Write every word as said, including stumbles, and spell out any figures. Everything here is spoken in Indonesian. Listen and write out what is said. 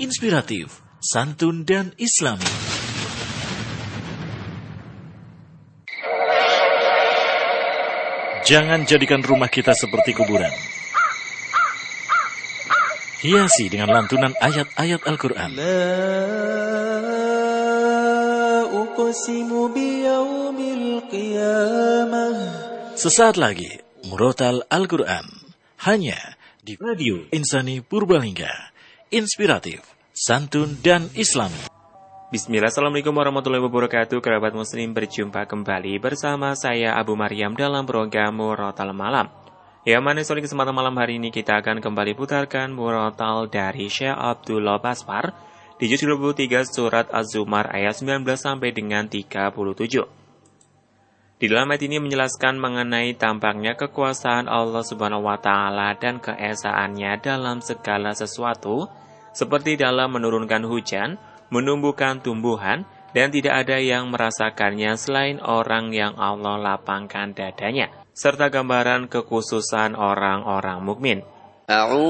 inspiratif, santun dan islami. Jangan jadikan rumah kita seperti kuburan. Hiasi dengan lantunan ayat-ayat Al-Quran. Sesaat lagi, Murotal Al-Quran. Hanya di Radio Insani Purbalingga. Inspiratif, santun dan islami. Bismillah, assalamualaikum warahmatullahi wabarakatuh. Kerabat muslim, berjumpa kembali bersama saya Abu Maryam dalam program Murotal Malam. Ya, manis oleh kesempatan malam hari ini kita akan kembali putarkan murotal dari Syekh Abdullah Basfar di juz dua puluh tiga surat Az-Zumar ayat sembilan belas sampai dengan tiga puluh tujuh. Di dalam ayat ini menjelaskan mengenai tampaknya kekuasaan Allah Subhanahu wa taala dan keesaannya dalam segala sesuatu, seperti dalam menurunkan hujan, menumbuhkan tumbuhan, dan tidak ada yang merasakannya selain orang yang Allah lapangkan dadanya, serta gambaran kekhususan orang-orang mukmin.